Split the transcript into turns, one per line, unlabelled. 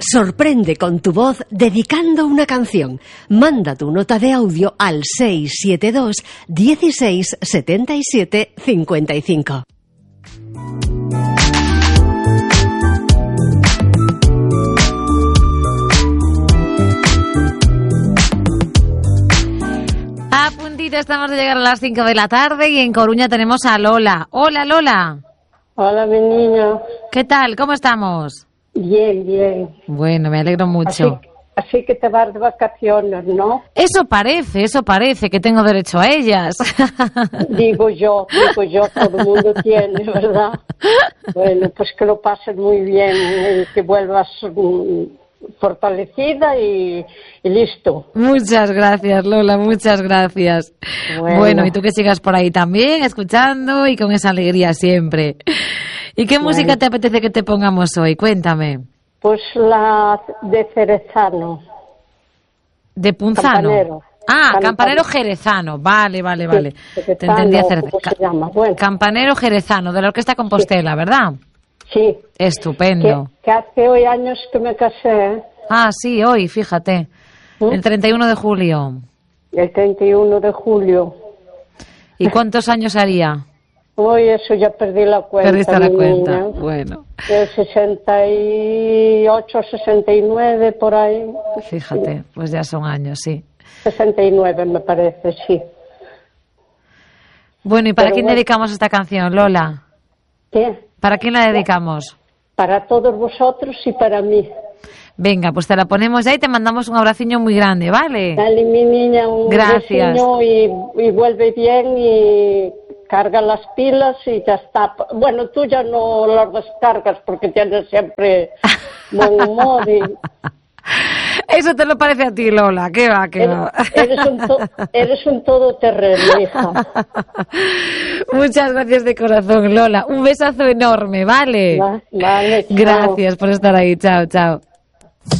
Sorprende con tu voz dedicando una canción. Manda tu nota de audio al 672 16 77 55.
A puntito estamos de llegar a las 5 de la tarde y en Coruña tenemos a Lola. Hola, Lola.
Hola, mi niña.
¿Qué tal? ¿Cómo estamos?
Bien, bien.
Bueno, me alegro mucho.
Así que te vas de vacaciones, ¿no?
Eso parece que tengo derecho a ellas.
Digo yo, todo el mundo tiene, ¿verdad? Bueno, pues que lo pases muy bien, que vuelvas fortalecida y listo.
Muchas gracias, Lola, muchas gracias. Bueno, y tú que sigas por ahí también, escuchando y con esa alegría siempre. ¿Y qué música te apetece que te pongamos hoy? Cuéntame.
Pues la de Jerezano.
¿De Punzano?
Campanero.
Campanero jerezano. Vale.
Sí,
te entendía hacer.
¿Cómo se llama? Bueno.
Campanero jerezano, de la Orquesta Compostela,
sí.
¿Verdad?
Sí.
Estupendo.
Que hace hoy años que me casé, ¿eh?
Sí, hoy, fíjate. El 31 de julio.
El 31 de julio.
¿Y cuántos años haría?
Hoy eso ya perdí la cuenta.
Perdiste la cuenta,
niña.
bueno.
De 68, 69, por ahí.
Fíjate, pues ya son años, sí.
69 me parece, sí.
Bueno, ¿y para quién dedicamos esta canción, Lola?
¿Qué?
¿Para quién la dedicamos?
Para todos vosotros y para mí.
Venga, pues te la ponemos ya y te mandamos un abraciño muy grande, ¿vale?
Dale, mi niña, un besiño y vuelve bien y carga las pilas y ya está. Bueno, tú ya no las descargas porque tienes siempre buen humor y...
Eso te lo parece a ti, Lola. ¿Qué va?
Eres un todoterreno, hija.
Muchas gracias de corazón, Lola. Un besazo enorme, ¿vale?
Vale, chao.
Gracias por estar ahí. Chao, chao.